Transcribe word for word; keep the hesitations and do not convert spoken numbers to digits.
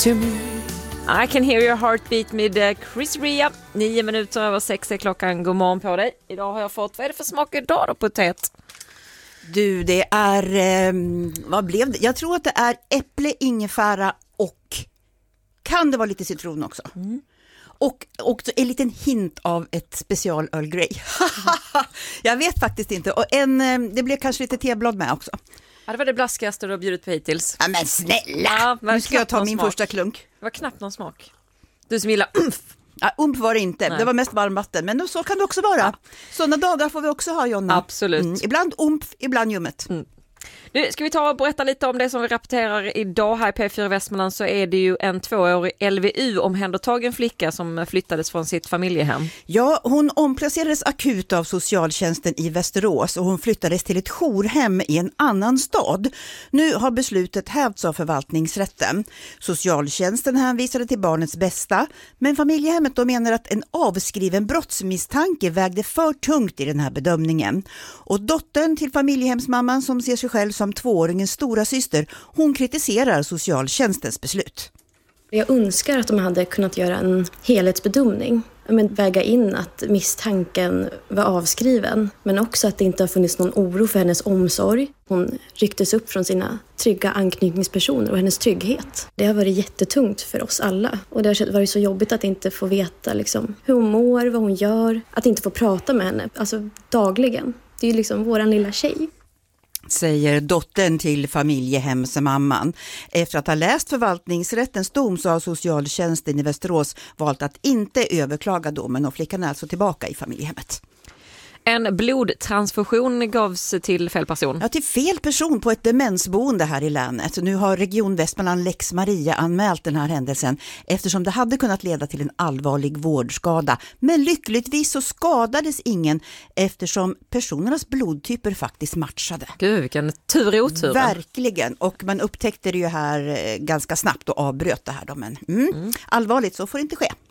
to me. I can hear your heartbeat med Chris Rea. Nio minuter över sex är klockan. God morgon på dig. Idag har jag fått, vad är det för smak idag då, potet? Du, det är, eh, vad blev det? Jag tror att det är äpple, ingefära och kan det vara lite citron också. Mm. Och också en liten hint av ett special Earl Grey. Jag vet faktiskt inte. Och en, det blev kanske lite teblad med också. Ja, det var det blaskigaste du har bjudit på hittills. Ja, men snälla! Ja, nu ska jag ta min smak. första klunk. Det var knappt någon smak. Du som gillar umf. Ja, umf var det inte. Nej. Det var mest varmvatten. Men så kan det också vara. Ja. Sådana dagar får vi också ha, Jonna. Absolut. Mm, ibland umf, ibland ljummet. Mm. Nu ska vi ta och berätta lite om det som vi rapporterar idag här i P fyra Västmanland. Så är det ju en tvåårig L V U-omhändertagen flicka som flyttades från sitt familjehem. Ja, hon omplacerades akut av socialtjänsten i Västerås och hon flyttades till ett jourhem i en annan stad. Nu har beslutet hävts av förvaltningsrätten. Socialtjänsten hänvisade till barnets bästa, men familjehemmet då menar att en avskriven brottsmisstanke vägde för tungt i den här bedömningen. Och dottern till familjehemsmamman som ser sig själv som tvååringens stora syster, hon kritiserar socialtjänstens beslut. Jag önskar att de hade kunnat göra en helhetsbedömning. Men väga in att misstanken var avskriven, men också att det inte har funnits någon oro för hennes omsorg. Hon rycktes upp från sina trygga anknytningspersoner och hennes trygghet. Det har varit jättetungt för oss alla. Och det har varit så jobbigt att inte få veta liksom, hur hon mår, vad hon gör. Att inte få prata med henne, alltså dagligen. Det är ju liksom våran lilla tjej. Säger dottern till familjehemsmamman. Efter att ha läst förvaltningsrättens dom så har socialtjänsten i Västerås valt att inte överklaga domen och flickan är alltså tillbaka i familjehemmet. En blodtransfusion gavs till fel person. Ja, till fel person på ett demensboende här i länet. Nu har Region Västmanland Lex Maria anmält den här händelsen eftersom det hade kunnat leda till en allvarlig vårdskada. Men lyckligtvis så skadades ingen eftersom personernas blodtyper faktiskt matchade. Gud, vilken tur i oturen. Verkligen, och man upptäckte det ju här ganska snabbt och avbröt det här. Då. Men, mm, mm. allvarligt så får det inte ske.